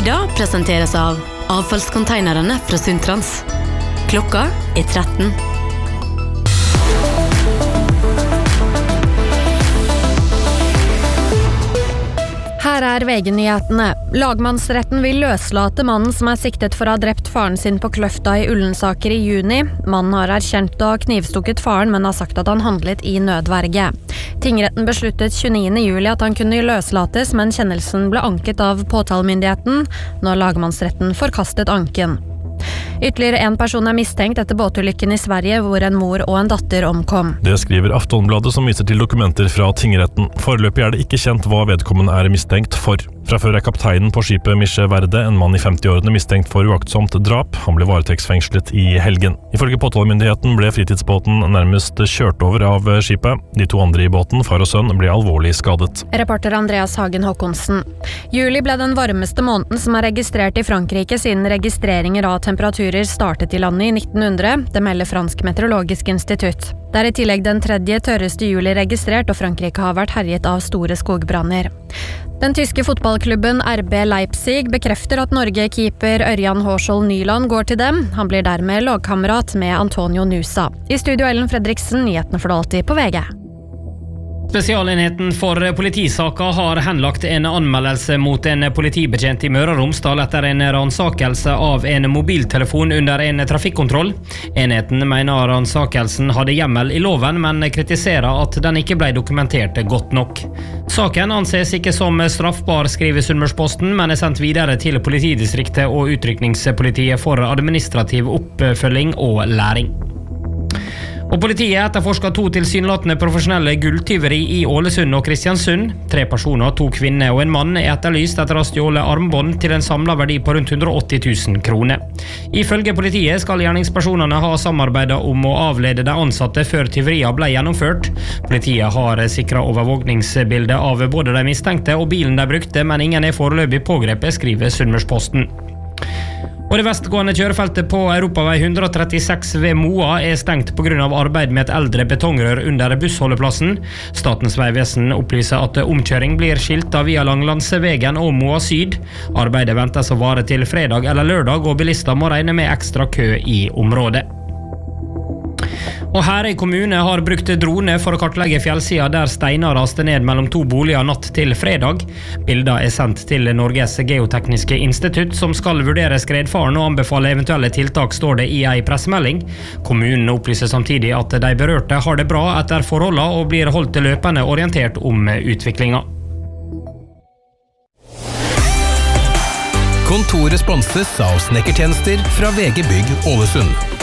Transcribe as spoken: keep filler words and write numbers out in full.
Lyda presenteres av avfallskonteinerne fra Sundtrans. Klokka er tretten. Her er V G-nyhetene. Lagmannsretten vil løslate mannen som er siktet for å ha drept faren sin på Kløfta i Ullensaker i juni. Mannen har erkjent å ha knivstukket faren, men har sagt at han handlet i nødverge. Tingretten besluttet tjueniende juli at han kunne løslates, men kjennelsen ble anket av påtalemyndigheten, når lagmannsretten forkastet anken. Ytterligere en person er mistenkt etter båtulykken i Sverige, hvor en mor og en datter omkom. Det skriver Aftonbladet, som viser til dokumenter fra tingretten. Foreløpig er det ikke kjent hva vedkommende er mistenkt for. Fra før er kapteinen på skipet Misje Verde, en mann i femti-årene, mistenkt for uaktsomt drap. Han ble varetektsfengslet i helgen. Ifølge påtalemyndigheten ble fritidsbåten nærmest kjørt over av skipet. De to andre i båten, far og sønn, ble alvorlig skadet. Reporter Andreas Hagen Håkonsen. Juli ble den varmeste måneden som er registrert i Frankrike siden registreringer av temperaturer startet i landet i nitten hundre. Det melder Fransk Meteorologisk Institutt. Det er i tillegg den tredje tørreste juli registrert, og Frankrike har vært herjet av store skogbranner. Den tyske fotballklubben R B Leipzig bekrefter at Norge-keeper Ørjan Hårskjold Nyland går til dem. Han blir dermed lagkamerat med Antonio Nusa. I studio Ellen Fredriksen, nyhetene for det alltid på V G. Spesialenheten for politisaka har henlagt en anmeldelse mot en politibetjent i Møre og Romsdal etter en ransakelse av en mobiltelefon under en trafikkontroll. Enheten mener ransakelsen hadde hjemmel i loven, men kritiserer at den ikke ble dokumentert godt nok. Saken anses ikke som straffbar, skriver Sunnmørsposten, men er sendt videre til politidistriktet og utrykningspolitiet for administrativ oppfølging og læring. Og politiet etterforsker to tilsynelatende profesjonelle gulltyveri i Ålesund og Kristiansund. Tre personer, to kvinner og en mann, er etterlyst etter å stjåle armbånd til en samlet verdi på rundt hundre og åtti tusen kroner. Ifølge politiet skal gjerningspersonene ha samarbeidet om å avlede de ansatte før tyveriet ble gjennomført. Politiet har sikret overvåkningsbildet av både de mistenkte og bilen de brukte, men ingen er foreløpig pågrepet, skriver Sunnmørsposten. Og det vestgående kjørefeltet på Europavei hundre og trettiseks ved Moa er stengt på grunn av arbeid med et eldre betongrør under bussholdeplassen. Statens vegvesen opplyser at omkjøring blir skiltet via Langlandsvegen og Moa Syd. Arbeidet ventes å vare til fredag eller lørdag, og bilister må regne med ekstra kø i området. Og Herøy kommune har brukt drone for å kartlegge fjellsida der steiner raste ned mellom to boliger natt til fredag. Bilder er sendt til Norges geotekniske institutt, som skal vurdere skredfaren og anbefale eventuelle tiltak, står det i en pressemelding. Kommunen opplyser samtidig at de berørte har det bra etter forholdene og blir holdt løpende orientert om utviklinga. Kontoret sponses av snekkertjenester fra V G Bygg Ålesund.